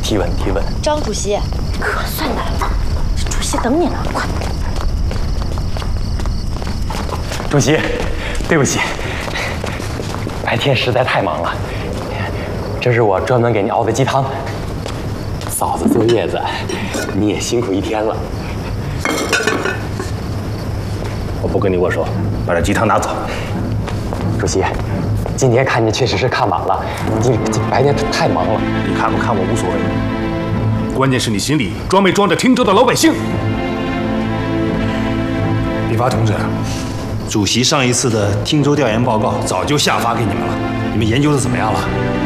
提问。 张主席，可算来了，主席等你呢，快！ 主席，对不起，白天实在太忙了。这是我专门给你熬的鸡汤。嫂子坐月子，你也辛苦一天了。 我不跟你握手，把这鸡汤拿走。 主席，今天看见确实是看晚了，你白天太忙了。 你看不看我无所谓，关键是你心里装没装着汀州的老百姓。 李发同志，主席上一次的汀州调研报告早就下发给你们了，你们研究的怎么样了？